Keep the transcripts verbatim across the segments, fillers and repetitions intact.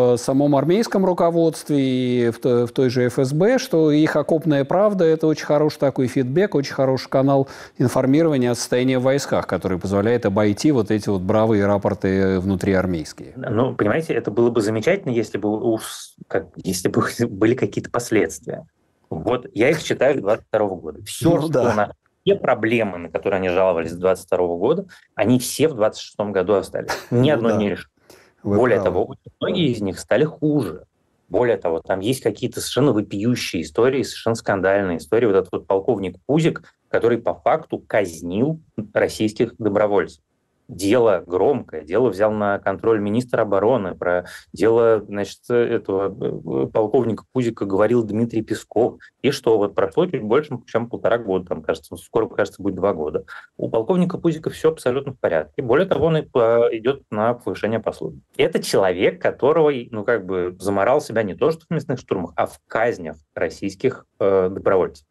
в самом армейском руководстве и в той, в той же эф эс бэ, что их окопная правда – это очень хороший такой фидбэк, очень хороший канал информирования о состоянии в войсках, который позволяет обойти вот эти вот бравые рапорты внутриармейские. Ну, понимаете, это было бы замечательно, если бы, уж, как, если бы были какие-то последствия. Вот я их считаю с двадцать второго года. Все, ну, что да. у нас, все проблемы, на которые они жаловались с двадцать второго года, они все в двадцать шестом году остались. Ни ну, одно да. не решено. Вы Более правы. того, многие из них стали хуже. Более того, там есть какие-то совершенно вопиющие истории, совершенно скандальные истории. Вот этот вот полковник Пузик, который по факту казнил российских добровольцев. Дело громкое, дело взял на контроль министр обороны. Про дело, значит, этого полковника Пузика говорил Дмитрий Песков. И что, вот прошло чуть больше, чем полтора года, там, кажется, скоро, кажется, будет два года. У полковника Пузика все абсолютно в порядке. Более того, он и идет на повышение по службе. Это человек, которого, ну, как бы заморал себя не то что в мясных штурмах, а в казнях российских э, добровольцев.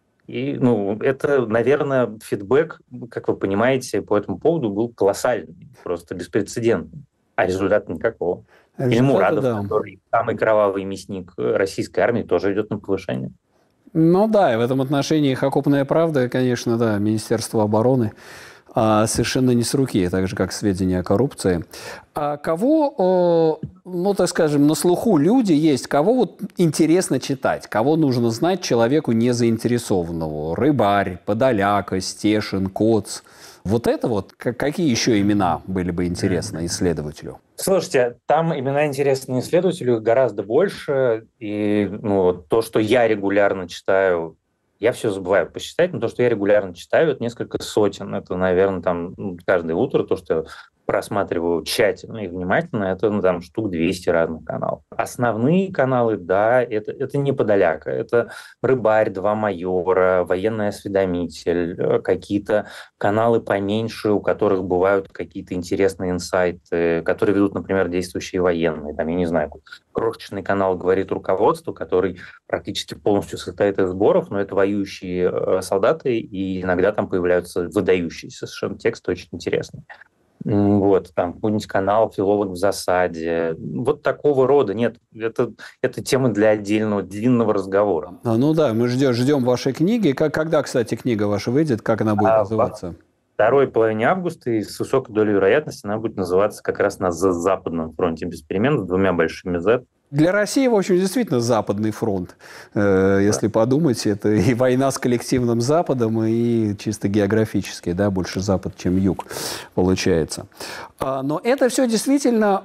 И, ну, это, наверное, фидбэк, как вы понимаете, по этому поводу был колоссальный, просто беспрецедентный. А результата никакого. Или Мурадов, да. который самый кровавый мясник российской армии, тоже идет на повышение. Ну да, и в этом отношении их окопная правда, конечно, да, Министерство обороны а, совершенно не с руки, так же, как сведения о коррупции. А кого, ну, так скажем, на слуху люди есть, кого вот интересно читать, кого нужно знать человеку незаинтересованному? Рыбарь, Подоляка, Стешин, Коц. Вот это вот, какие еще имена были бы интересны исследователю? Слушайте, там имена интересные исследователю гораздо больше, и ну, то, что я регулярно читаю, я все забываю посчитать, но то, что я регулярно читаю, это несколько сотен. Это, наверное, там каждое утро то, что я просматриваю тщательно и внимательно, это ну, там штук двести разных каналов. Основные каналы, да, это, это не Подоляка, это Рыбарь, Два майора, Военный осведомитель, какие-то каналы поменьше, у которых бывают какие-то интересные инсайты, которые ведут, например, действующие военные. Там, я не знаю, крошечный канал «Говорит руководство», который практически полностью состоит из сборов, но это воюющие солдаты, и иногда там появляются выдающиеся совершенно тексты, очень интересные. Вот, там какой-нибудь канал «Филолог в засаде». Вот такого рода. Нет, это, это тема для отдельного длинного разговора. А, ну да, мы ждем, ждем вашей книги. Как, когда, кстати, книга ваша выйдет? Как она будет а, называться? Во второй половине августа и с высокой долей вероятности она будет называться как раз на Западном фронте без перемен с двумя большими «Z». Для России, в общем, действительно Западный фронт. Э, если подумать, это и война с коллективным Западом, и чисто географически, да, больше Запад, чем Юг, получается. А, но это все действительно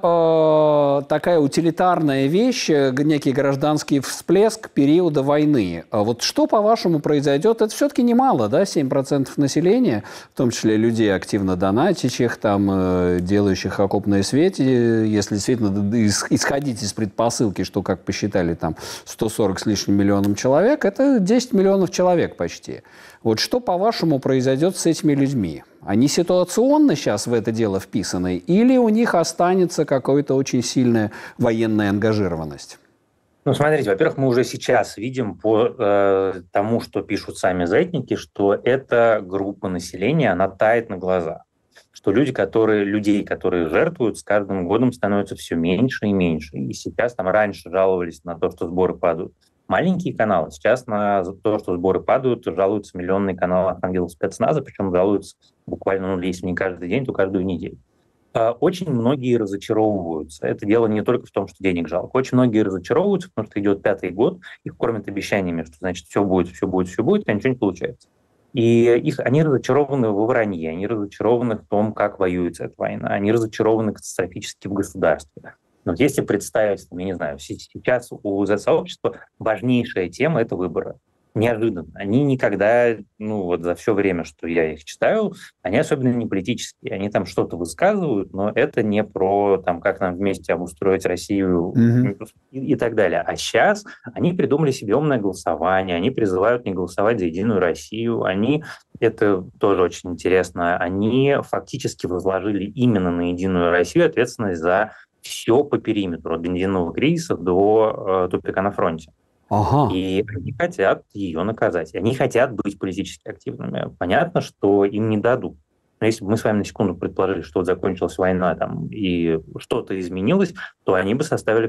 э, такая утилитарная вещь, некий гражданский всплеск периода войны. А вот что, по-вашему, произойдет? Это все-таки немало, да, семь процентов населения, в том числе людей, активно донатящих, там, э, делающих окопные свечи, если действительно исходить из предпосылок, ссылки, что, как посчитали, там сто сорок с лишним миллионом человек, это десять миллионов человек почти. Вот что, по-вашему, произойдет с этими людьми? Они ситуационно сейчас в это дело вписаны или у них останется какая-то очень сильная военная ангажированность? Ну, смотрите, во-первых, мы уже сейчас видим по э, тому, что пишут сами зетники, что эта группа населения, она тает на глазах. Что люди, которые, людей, которые жертвуют, с каждым годом становятся все меньше и меньше. И сейчас там раньше жаловались на то, что сборы падают маленькие каналы. Сейчас на то, что сборы падают, жалуются миллионные каналы ангелов спецназа, причем жалуются буквально, ну, если не каждый день, то каждую неделю. Очень многие разочаровываются. Это дело не только в том, что денег жалко. Очень многие разочаровываются, потому что идет пятый год, их кормят обещаниями, что, значит, все будет, все будет, все будет, а ничего не получается. И их, они разочарованы во вранье, они разочарованы в том, как воюется эта война, они разочарованы катастрофически в государстве. Но вот если представить, я не знаю, сейчас у Z-сообщества важнейшая тема — это выборы. Неожиданно. Они никогда, ну вот за все время, что я их читаю, они особенно не политические. Они там что-то высказывают, но это не про там, как нам вместе обустроить Россию mm-hmm. и, и так далее. А сейчас они придумали себе умное голосование, они призывают не голосовать за Единую Россию, они, это тоже очень интересно, они фактически возложили именно на Единую Россию ответственность за все по периметру, от бензинового кризиса до э, тупика на фронте. Ага. И они хотят ее наказать. Они хотят быть политически активными. Понятно, что им не дадут. Но если бы мы с вами на секунду предположили, что вот закончилась война там, и что-то изменилось, то они бы составили